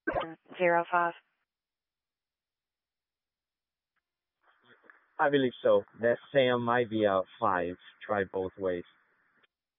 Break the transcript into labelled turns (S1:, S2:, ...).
S1: 05.
S2: I believe so. That Sam might be a 5. Try both ways.